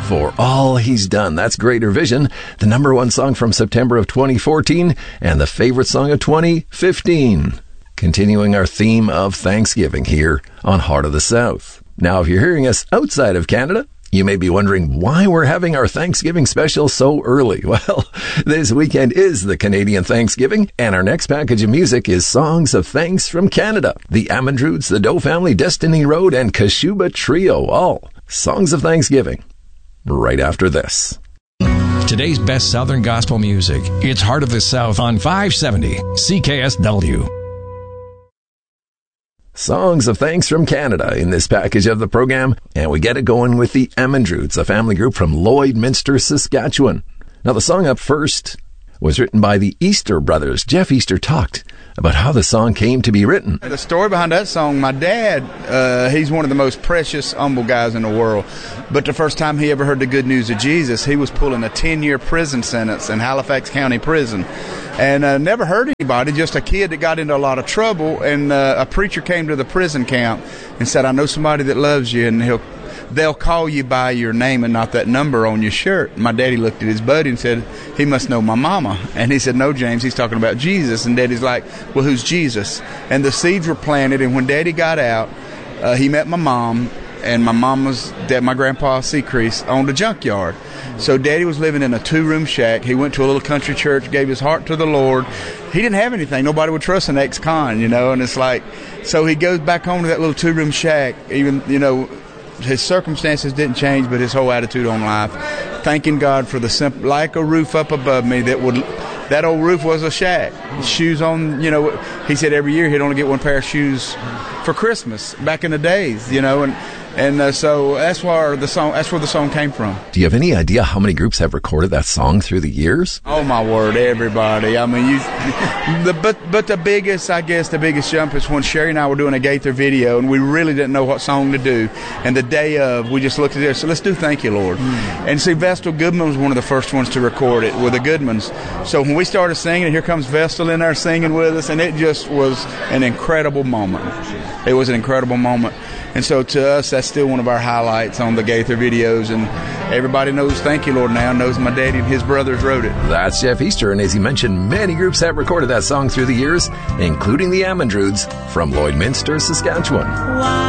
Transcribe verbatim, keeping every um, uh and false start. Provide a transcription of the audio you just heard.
For All He's Done. That's Greater Vision, the number one song from September of twenty fourteen and the favorite song of twenty fifteen. Continuing our theme of Thanksgiving here on Heart of the South. Now, if you're hearing us outside of Canada, you may be wondering why we're having our Thanksgiving special so early. Well, this weekend is the Canadian Thanksgiving, and our next package of music is Songs of Thanks from Canada. The Amandroods, the Doe Family, Destiny Road, and Kashuba Trio, all Songs of Thanksgiving. Right after this. Today's best Southern gospel music. It's Heart of the South on five seventy C K S W. Songs of Thanks from Canada in this package of the program, and we get it going with the Amandroods, a family group from Lloydminster, Saskatchewan. Now, the song up first was written by the Easter Brothers. Jeff Easter talked about how the song came to be written. The story behind that song, my dad, uh, he's one of the most precious, humble guys in the world. But the first time he ever heard the good news of Jesus, he was pulling a ten-year prison sentence in Halifax County Prison. And uh, never hurt anybody, just a kid that got into a lot of trouble. And uh, a preacher came to the prison camp and said, I know somebody that loves you, and he'll they'll call you by your name and not that number on your shirt. My daddy looked at his buddy and said, he must know my mama. And he said, no, James, he's talking about Jesus. And daddy's like, well, who's Jesus? And the seeds were planted, and when daddy got out, uh, he met my mom, and my mama's dad, my grandpa Seacrease, owned a junkyard. So daddy was living in a two-room shack. He went to a little country church, gave his heart to the Lord. He didn't have anything. Nobody would trust an ex-con, you know, and it's like, so he goes back home to that little two-room shack, even, you know, his circumstances didn't change, but his whole attitude on life, thanking God for the simple, like a roof up above me that would, that old roof was a shack. Shoes on, you know, he said every year he'd only get one pair of shoes for Christmas back in the days, you know, and And uh, so that's where the song. That's where the song came from. Do you have any idea how many groups have recorded that song through the years? Oh my word, everybody! I mean, you. The, but but the biggest, I guess, the biggest jump is when Sherry and I were doing a Gaither video, and we really didn't know what song to do. And the day of, we just looked at it and said, let's do "Thank You, Lord." Mm. And see, Vestal Goodman was one of the first ones to record it with the Goodmans. So when we started singing, here comes Vestal in there singing with us, and it just was an incredible moment. It was an incredible moment. And so to us, that's still one of our highlights on the Gaither videos. And everybody knows Thank You, Lord now, knows my daddy and his brothers wrote it. That's Jeff Easter. And as he mentioned, many groups have recorded that song through the years, including the Amandroods from Lloydminster, Saskatchewan. Wow.